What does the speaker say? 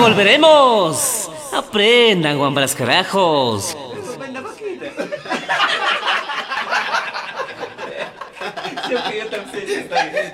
volveremos. Aprendan, guambras carajos. Siempre yo también estoy.